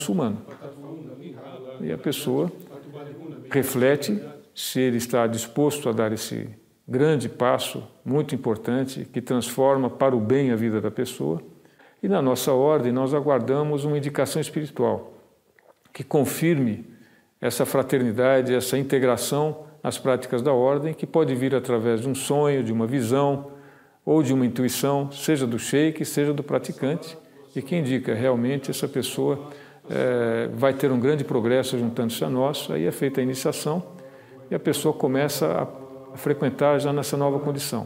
muçulmano. E a pessoa reflete se ele está disposto a dar esse grande passo, muito importante, que transforma para o bem a vida da pessoa. E na nossa ordem nós aguardamos uma indicação espiritual que confirme essa fraternidade, essa integração nas práticas da ordem, que pode vir através de um sonho, de uma visão ou de uma intuição, seja do sheik, seja do praticante, e que indica realmente essa pessoa vai ter um grande progresso juntando-se a nós. Aí é feita a iniciação e a pessoa começa a frequentar já nessa nova condição.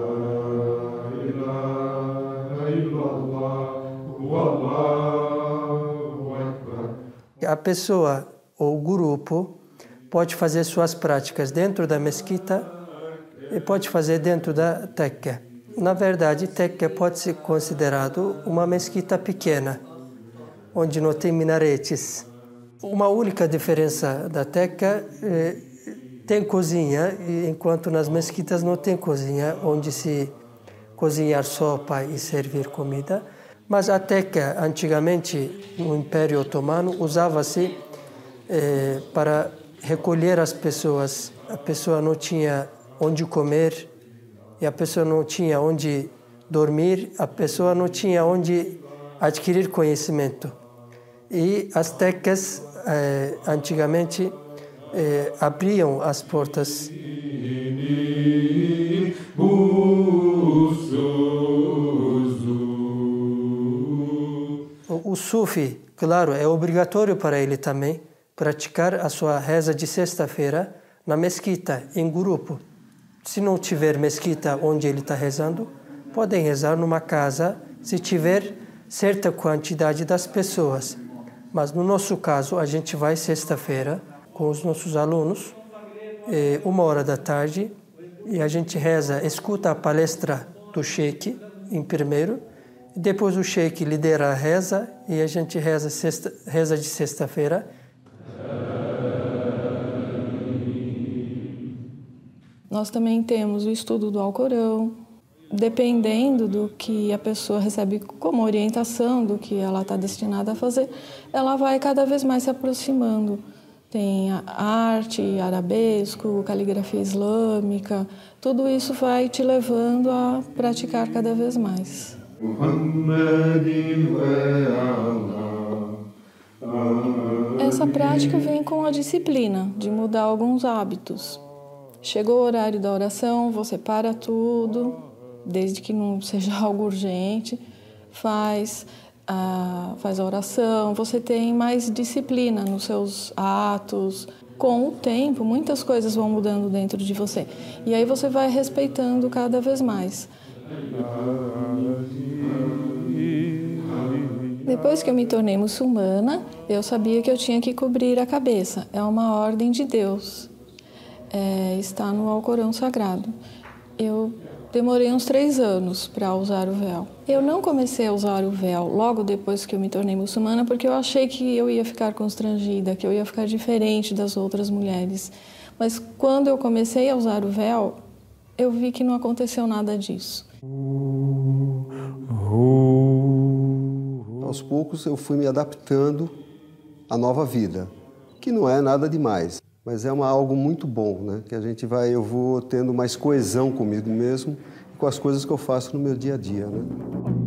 A pessoa ou o grupo pode fazer suas práticas dentro da mesquita e pode fazer dentro da tekke. Na verdade, tekke pode ser considerado uma mesquita pequena, onde não tem minaretes. Uma única diferença da tekke tem cozinha, enquanto nas mesquitas não tem cozinha, onde se cozinhar sopa e servir comida. Mas a tekke, antigamente, no Império Otomano, usava-se para recolher as pessoas. A pessoa não tinha onde comer, e a pessoa não tinha onde dormir, a pessoa não tinha onde adquirir conhecimento. E as tekkes, antigamente, abriam as portas. O sufi, claro, é obrigatório para ele também praticar a sua reza de sexta-feira na mesquita, em grupo. Se não tiver mesquita onde ele está rezando, podem rezar numa casa, se tiver certa quantidade das pessoas. Mas no nosso caso, a gente vai sexta-feira com os nossos alunos, 1h da tarde, e a gente reza, escuta a palestra do sheik em primeiro, e depois o sheik lidera a reza e a gente reza de sexta-feira. Nós também temos o estudo do Alcorão. Dependendo do que a pessoa recebe como orientação, do que ela está destinada a fazer, ela vai cada vez mais se aproximando. Tem a arte, arabesco, caligrafia islâmica, tudo isso vai te levando a praticar cada vez mais. Essa prática vem com a disciplina de mudar alguns hábitos. Chegou o horário da oração, você para tudo, desde que não seja algo urgente, faz a oração, você tem mais disciplina nos seus atos. Com o tempo, muitas coisas vão mudando dentro de você. E aí você vai respeitando cada vez mais. Depois que eu me tornei muçulmana, eu sabia que eu tinha que cobrir a cabeça. É uma ordem de Deus. Está no Alcorão Sagrado. Eu demorei uns 3 anos para usar o véu. Eu não comecei a usar o véu logo depois que eu me tornei muçulmana, porque eu achei que eu ia ficar constrangida, que eu ia ficar diferente das outras mulheres. Mas quando eu comecei a usar o véu, eu vi que não aconteceu nada disso. Aos poucos eu fui me adaptando à nova vida, que não é nada demais. Mas é algo muito bom, né? Que eu vou tendo mais coesão comigo mesmo e com as coisas que eu faço no meu dia a dia, né?